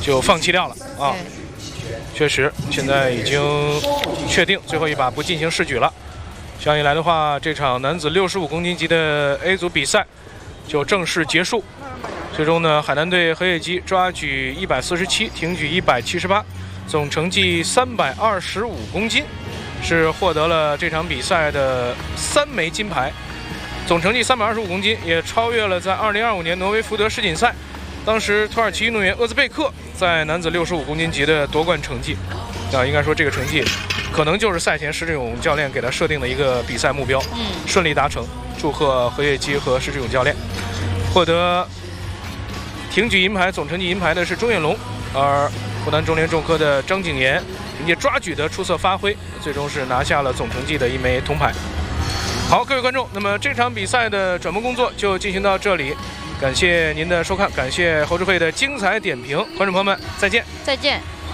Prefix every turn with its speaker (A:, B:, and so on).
A: 就放弃掉了啊。确实，现在已经确定最后一把不进行试举了。这样一来的话，这场男子65公斤级的 A 组比赛就正式结束。最终呢，海南队何野基抓举147，挺举178，总成绩325公斤，是获得了这场比赛的3枚金牌，总成绩325公斤，也超越了在2025年挪威福德世锦赛。当时土耳其运动员厄兹贝克在男子65公斤级的夺冠成绩，应该说这个成绩可能就是赛前施志勇教练给他设定的一个比赛目标，顺利达成。祝贺何野基和施志勇教练。获得挺举银牌、总成绩银牌的是钟远龙，而湖南中联重科的张景言凭借抓举的出色发挥，最终是拿下了总成绩的1枚铜牌。好，各位观众，那么这场比赛的转播工作就进行到这里。感谢您的收看，感谢侯智慧的精彩点评，观众朋友们，再见！
B: 再见。